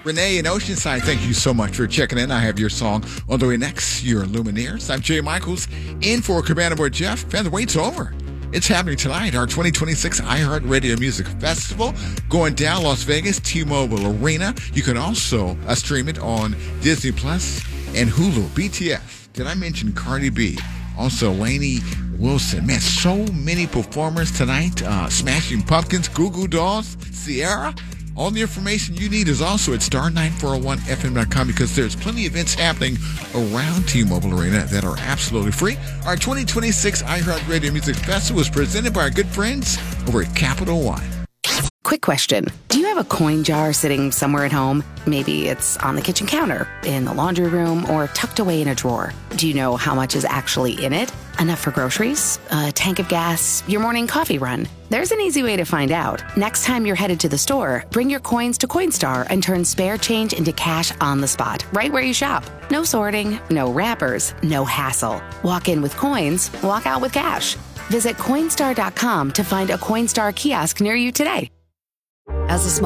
Renee in Oceanside, thank you so much for checking in. I have your song on the way next. Your Lumineers. I'm Jay Michaels in for Cabana Boy Jeff. And the wait's over. It's happening tonight, our 2026 iHeartRadio Music Festival going down Las Vegas, T-Mobile Arena. You can also stream it on Disney Plus and Hulu. BTS. Did I mention Cardi B? Also, Lainey Wilson. Man, so many performers tonight. Smashing Pumpkins, Goo Goo Dolls, Sierra. All the information you need is also at star9401fm.com because there's plenty of events happening around T-Mobile Arena that are absolutely free. Our 2026 iHeartRadio Music Festival is presented by our good friends over at Capital One. Quick question. Do you have a coin jar sitting somewhere at home? Maybe it's on the kitchen counter, in the laundry room, or tucked away in a drawer. Do you know how much is actually in it? Enough for groceries? A tank of gas? Your morning coffee run? There's an easy way to find out. Next time you're headed to the store, bring your coins to Coinstar and turn spare change into cash on the spot, right where you shop. No sorting, no wrappers, no hassle. Walk in with coins, walk out with cash. Visit Coinstar.com to find a Coinstar kiosk near you today. As a small